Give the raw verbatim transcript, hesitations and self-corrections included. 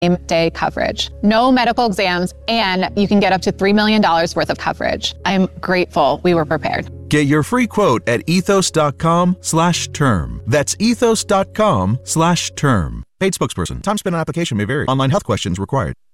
day coverage. No medical exams, and you can get up to three million dollars worth of coverage. I'm grateful we were prepared. Get your free quote at ethos.com slash term. That's ethos.com slash term. Paid spokesperson. Time spent on application may vary. Online health questions required.